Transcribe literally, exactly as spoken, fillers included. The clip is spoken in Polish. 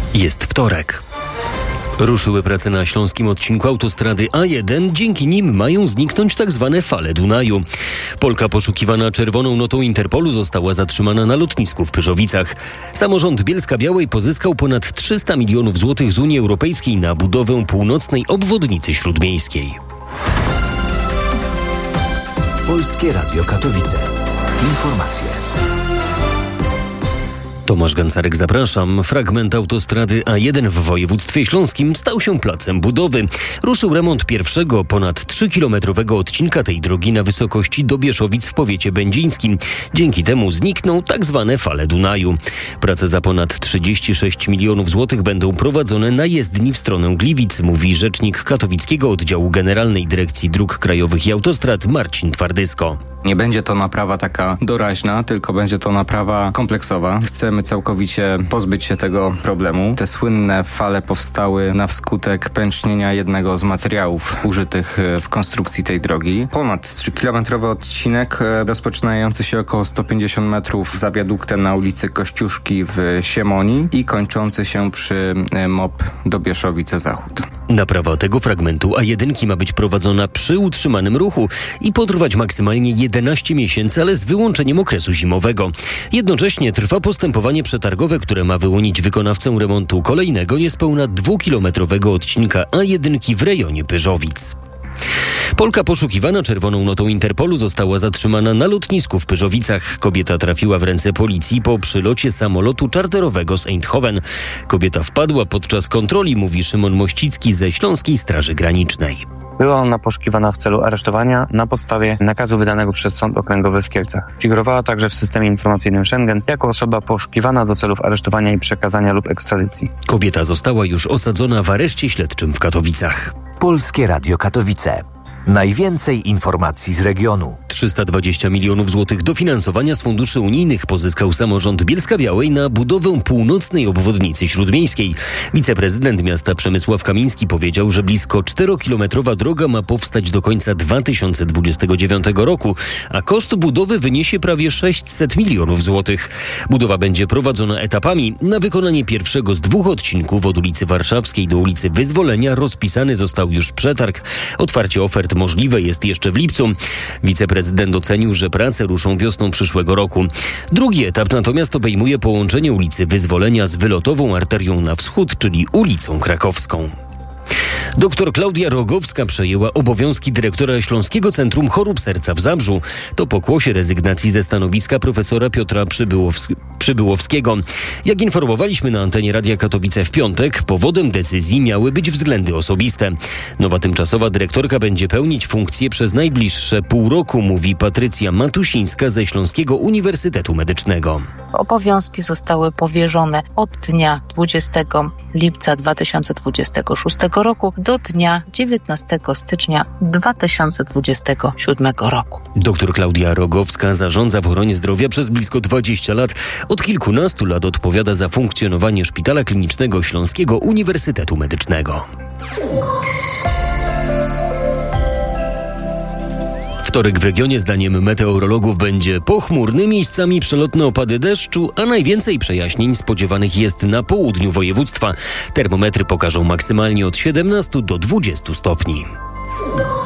Jest wtorek. Ruszyły prace na śląskim odcinku autostrady A jeden. Dzięki nim mają zniknąć tak zwane fale Dunaju. Polka poszukiwana czerwoną notą Interpolu została zatrzymana na lotnisku w Pyrzowicach. Samorząd Bielska-Białej pozyskał ponad trzysta milionów złotych z Unii Europejskiej na budowę północnej obwodnicy śródmiejskiej. Polskie Radio Katowice. Informacje. Tomasz Gancarek, zapraszam. Fragment autostrady A jeden w województwie śląskim stał się placem budowy. Ruszył remont pierwszego, ponad trzykilometrowego odcinka tej drogi na wysokości Dobieszowic w powiecie będzińskim. Dzięki temu znikną tak zwane fale Dunaju. Prace za ponad trzydzieści sześć milionów złotych będą prowadzone na jezdni w stronę Gliwic, mówi rzecznik katowickiego oddziału Generalnej Dyrekcji Dróg Krajowych i Autostrad Marcin Twardysko. Nie będzie to naprawa taka doraźna, tylko będzie to naprawa kompleksowa. Chcemy całkowicie pozbyć się tego problemu. Te słynne fale powstały na wskutek pęcznienia jednego z materiałów użytych w konstrukcji tej drogi. Ponad trzykilometrowy odcinek rozpoczynający się około sto pięćdziesiąt metrów za wiaduktem na ulicy Kościuszki w Siemoni i kończący się przy M O P Dobieszowice Zachód. Naprawa tego fragmentu A jeden ma być prowadzona przy utrzymanym ruchu i potrwać maksymalnie jedenaście miesięcy, ale z wyłączeniem okresu zimowego. Jednocześnie trwa postępowanie przetargowe, które ma wyłonić wykonawcę remontu kolejnego niespełna dwukilometrowego odcinka A jeden w rejonie Pyrzowic. Polka poszukiwana czerwoną notą Interpolu została zatrzymana na lotnisku w Pyrzowicach. Kobieta trafiła w ręce policji po przylocie samolotu czarterowego z Eindhoven. Kobieta wpadła podczas kontroli, mówi Szymon Mościcki ze Śląskiej Straży Granicznej. Była ona poszukiwana w celu aresztowania na podstawie nakazu wydanego przez Sąd Okręgowy w Kielcach. Figurowała także w systemie informacyjnym Schengen jako osoba poszukiwana do celów aresztowania i przekazania lub ekstradycji. Kobieta została już osadzona w areszcie śledczym w Katowicach. Polskie Radio Katowice. Najwięcej informacji z regionu. trzysta dwadzieścia milionów złotych dofinansowania z funduszy unijnych pozyskał samorząd Bielska-Białej na budowę północnej obwodnicy śródmiejskiej. Wiceprezydent miasta Przemysław Kamiński powiedział, że blisko czterokilometrowa droga ma powstać do końca dwa tysiące dwudziestego dziewiątego roku, a koszt budowy wyniesie prawie sześćset milionów złotych. Budowa będzie prowadzona etapami. Na wykonanie pierwszego z dwóch odcinków od ulicy Warszawskiej do ulicy Wyzwolenia rozpisany został już przetarg. Otwarcie ofert możliwe jest jeszcze w lipcu. Wiceprezydent ocenił, że prace ruszą wiosną przyszłego roku. Drugi etap natomiast obejmuje połączenie ulicy Wyzwolenia z wylotową arterią na wschód, czyli ulicą Krakowską. Doktor Klaudia Rogowska przejęła obowiązki dyrektora Śląskiego Centrum Chorób Serca w Zabrzu. To pokłosie rezygnacji ze stanowiska profesora Piotra Przybyłows- Przybyłowskiego. Jak informowaliśmy na antenie Radia Katowice w piątek, powodem decyzji miały być względy osobiste. Nowa tymczasowa dyrektorka będzie pełnić funkcję przez najbliższe pół roku, mówi Patrycja Matusińska ze Śląskiego Uniwersytetu Medycznego. Obowiązki zostały powierzone od dnia dwudziestego lipca dwa tysiące dwudziestego szóstego roku do dnia dziewiętnastego stycznia dwa tysiące dwudziestego siódmego roku. Doktor Klaudia Rogowska zarządza w ochronie zdrowia przez blisko dwadzieścia lat. Od kilkunastu lat odpowiada za funkcjonowanie Szpitala Klinicznego Śląskiego Uniwersytetu Medycznego. Wtorek w regionie zdaniem meteorologów będzie pochmurny, miejscami przelotne opady deszczu, a najwięcej przejaśnień spodziewanych jest na południu województwa. Termometry pokażą maksymalnie od siedemnastu do dwudziestu stopni.